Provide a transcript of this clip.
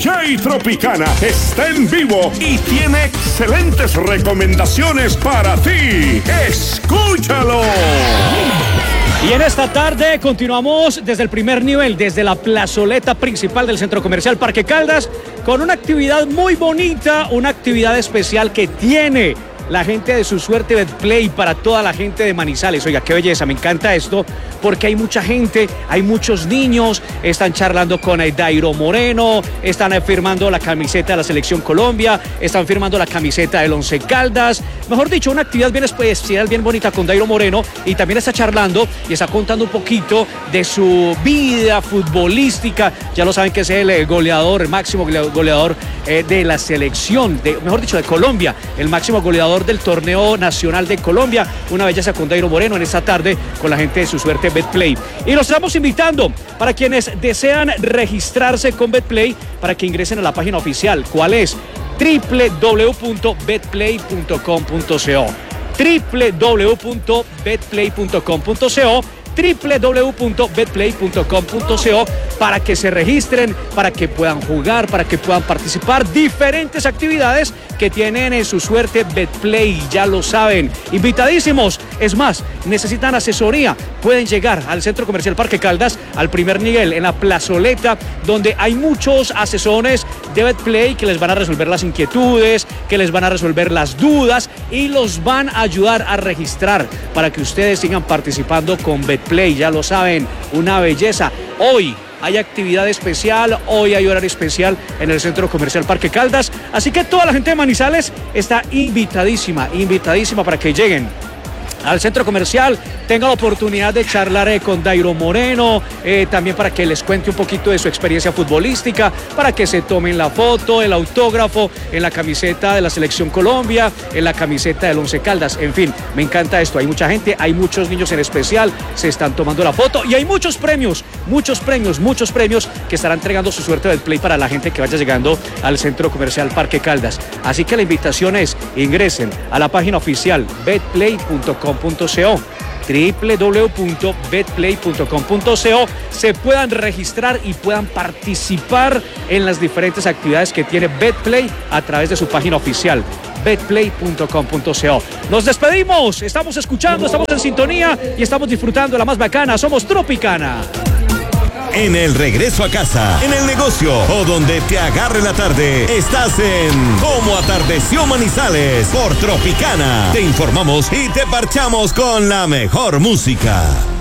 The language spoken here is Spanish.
Jay Tropicana está en vivo y tiene excelentes recomendaciones para ti. ¡Escúchalo! Y en esta tarde continuamos desde el primer nivel, desde la plazoleta principal del Centro Comercial Parque Caldas, con una actividad muy bonita, una actividad especial que tiene la gente de Su Suerte Betplay para toda la gente de Manizales. Oiga, qué belleza, me encanta esto, porque hay mucha gente, hay muchos niños, están charlando con Dairo Moreno, están firmando la camiseta de la Selección Colombia, están firmando la camiseta del Once Caldas. Mejor dicho, una actividad bien especial, bien bonita con Dairo Moreno, y también está charlando y está contando un poquito de su vida futbolística. Ya lo saben que es el goleador, el máximo goleador de la selección, mejor dicho, de Colombia, el máximo goleador del torneo nacional de Colombia. Una belleza con Dairo Moreno en esta tarde con la gente de Su Suerte Betplay. Y los estamos invitando para quienes desean registrarse con Betplay para que ingresen a la página oficial. ¿Cuál es? www.betplay.com.co www.betplay.com.co www.betplay.com.co para que se registren, para que puedan jugar, para que puedan participar. Diferentes actividades que tienen en Su Suerte Betplay, ya lo saben. Invitadísimos. Es más, necesitan asesoría, pueden llegar al Centro Comercial Parque Caldas, al primer nivel, en la plazoleta, donde hay muchos asesores de Betplay que les van a resolver las inquietudes, que les van a resolver las dudas y los van a ayudar a registrar para que ustedes sigan participando con Betplay. Ya lo saben, una belleza. Hoy hay actividad especial, hoy hay horario especial en el Centro Comercial Parque Caldas, así que toda la gente de Manizales está invitadísima para que lleguen al centro comercial, tenga la oportunidad de charlar con Dairo Moreno, también para que les cuente un poquito de su experiencia futbolística, para que se tomen la foto, el autógrafo en la camiseta de la Selección Colombia, en la camiseta del Once Caldas. En fin, me encanta esto, hay mucha gente, hay muchos niños en especial, se están tomando la foto y hay muchos premios que estará entregando Su Suerte Betplay para la gente que vaya llegando al Centro Comercial Parque Caldas. Así que la invitación es, ingresen a la página oficial betplay.com.co www.betplay.com.co, se puedan registrar y puedan participar en las diferentes actividades que tiene Betplay a través de su página oficial betplay.com.co. Nos despedimos, estamos escuchando, estamos en sintonía y estamos disfrutando de la más bacana. Somos Tropicana. En el regreso a casa, en el negocio o donde te agarre la tarde, estás en Cómo Atardeció Manizales por Tropicana. Te informamos y te parchamos con la mejor música.